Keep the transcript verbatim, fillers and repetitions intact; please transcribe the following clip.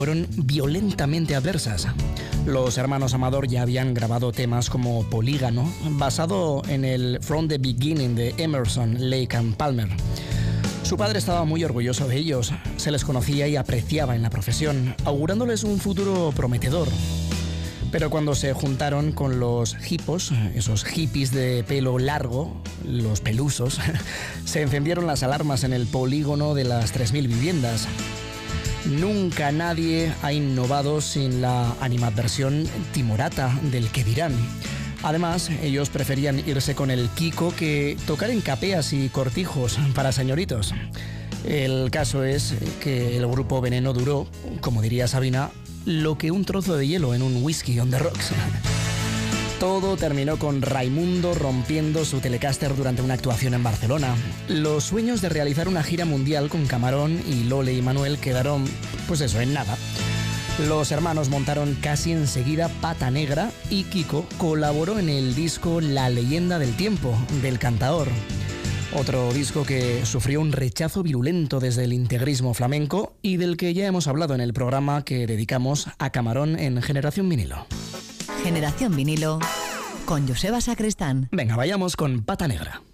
fueron violentamente adversas. Los hermanos Amador ya habían grabado temas como Polígano, basado en el From the Beginning de Emerson, Lake and Palmer. Su padre estaba muy orgulloso de ellos, se les conocía y apreciaba en la profesión, augurándoles un futuro prometedor. Pero cuando se juntaron con los hippos, esos hippies de pelo largo, los pelusos, se encendieron las alarmas en el polígono de las tres mil viviendas. Nunca nadie ha innovado sin la animadversión timorata del que dirán. Además, ellos preferían irse con el Kiko que tocar en capeas y cortijos para señoritos. El caso es que el grupo Veneno duró, como diría Sabina, lo que un trozo de hielo en un whisky on the rocks. Todo terminó con Raimundo rompiendo su Telecaster durante una actuación en Barcelona. Los sueños de realizar una gira mundial con Camarón y Lole y Manuel quedaron, pues eso, en nada. Los hermanos montaron casi enseguida Pata Negra y Kiko colaboró en el disco La Leyenda del Tiempo, del Cantaor. Otro disco que sufrió un rechazo virulento desde el integrismo flamenco y del que ya hemos hablado en el programa que dedicamos a Camarón en Generación Vinilo. Generación Vinilo con Joseba Sacristán. Venga, vayamos con Pata Negra.